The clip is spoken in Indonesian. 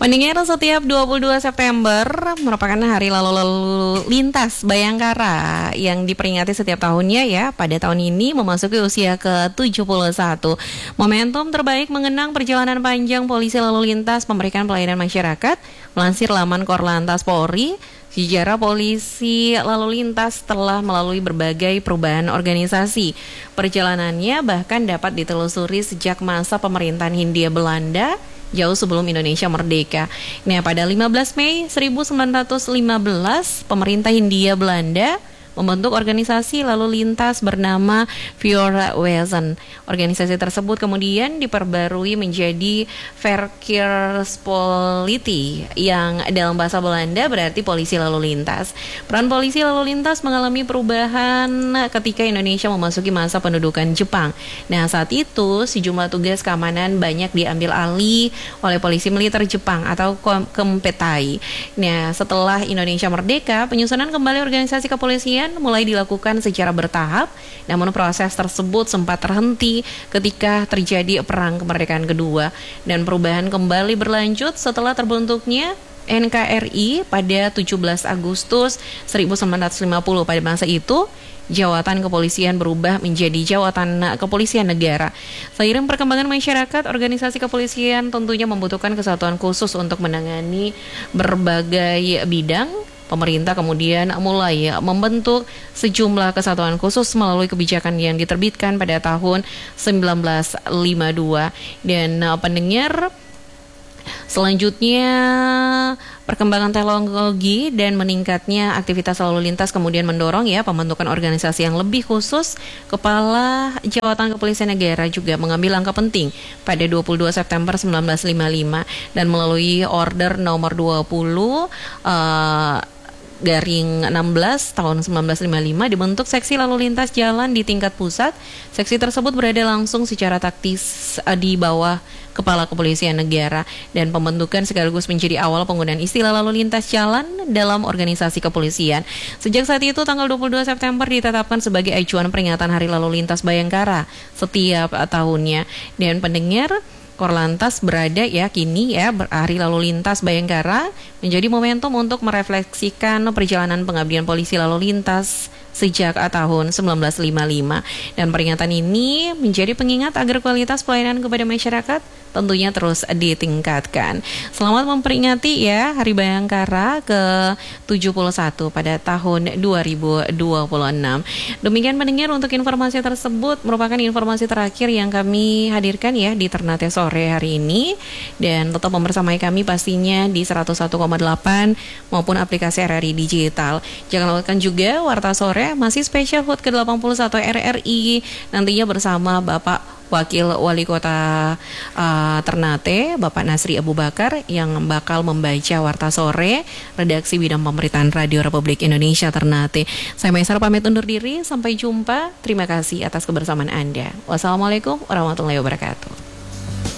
Pendengar, setiap 22 September merupakan hari lalu lintas Bayangkara yang diperingati setiap tahunnya ya. Pada tahun ini memasuki usia ke-71. Momentum terbaik mengenang perjalanan panjang polisi lalu lintas memberikan pelayanan masyarakat. Melansir laman Korlantas Polri, sejarah polisi lalu lintas telah melalui berbagai perubahan organisasi. Perjalanannya bahkan dapat ditelusuri sejak masa pemerintahan Hindia Belanda jauh sebelum Indonesia merdeka. Nah, pada 15 Mei 1915, pemerintah Hindia Belanda membentuk organisasi lalu lintas bernama Vuurwezen. Organisasi tersebut kemudian diperbarui menjadi Verkeerspolitie yang dalam bahasa Belanda berarti polisi lalu lintas. Peran polisi lalu lintas mengalami perubahan ketika Indonesia memasuki masa pendudukan Jepang. Nah, saat itu sejumlah tugas keamanan banyak diambil alih oleh polisi militer Jepang atau Kempeitai. Nah, setelah Indonesia merdeka, penyusunan kembali organisasi kepolisian mulai dilakukan secara bertahap, namun proses tersebut sempat terhenti ketika terjadi Perang Kemerdekaan Kedua, dan perubahan kembali berlanjut setelah terbentuknya NKRI pada 17 Agustus 1950. Pada masa itu, jawatan kepolisian berubah menjadi jawatan kepolisian negara. Seiring perkembangan masyarakat, organisasi kepolisian tentunya membutuhkan kesatuan khusus untuk menangani berbagai bidang. Pemerintah kemudian mulai membentuk sejumlah kesatuan khusus melalui kebijakan yang diterbitkan pada tahun 1952. Dan pendengar, selanjutnya perkembangan teknologi dan meningkatnya aktivitas lalu lintas kemudian mendorong ya pembentukan organisasi yang lebih khusus. Kepala Jawatan Kepolisian Negara juga mengambil langkah penting pada 22 September 1955 dan melalui Order nomor 20/16 tahun 1955 dibentuk seksi lalu lintas jalan di tingkat pusat. Seksi tersebut berada langsung secara taktis di bawah Kepala Kepolisian Negara, dan pembentukan sekaligus menjadi awal penggunaan istilah lalu lintas jalan dalam organisasi kepolisian. Sejak saat itu tanggal 22 September ditetapkan sebagai acuan peringatan Hari Lalu Lintas Bayangkara setiap tahunnya. Dan pendengar, Korlantas berada ya kini ya Hari Lalu Lintas Bayangkara menjadi momentum untuk merefleksikan perjalanan pengabdian polisi lalu lintas sejak tahun 1955, dan peringatan ini menjadi pengingat agar kualitas pelayanan kepada masyarakat tentunya terus ditingkatkan. Selamat memperingati ya Hari Bayangkara ke-71 pada tahun 2026. Demikian pendengar, untuk informasi tersebut merupakan informasi terakhir yang kami hadirkan ya di Ternate sore hari ini, dan tetap membersamai kami pastinya di 101,8 maupun aplikasi RRI Digital. Jangan lupakan juga Warta Sore masih spesial HUT ke-81 RRI nantinya bersama Bapak Wakil Wali Kota Ternate, Bapak Nasri Abu Bakar, yang bakal membaca Warta Sore Redaksi Bidang Pemberitaan Radio Republik Indonesia Ternate. Saya Maisar pamit undur diri, sampai jumpa. Terima kasih atas kebersamaan Anda. Wassalamualaikum warahmatullahi wabarakatuh.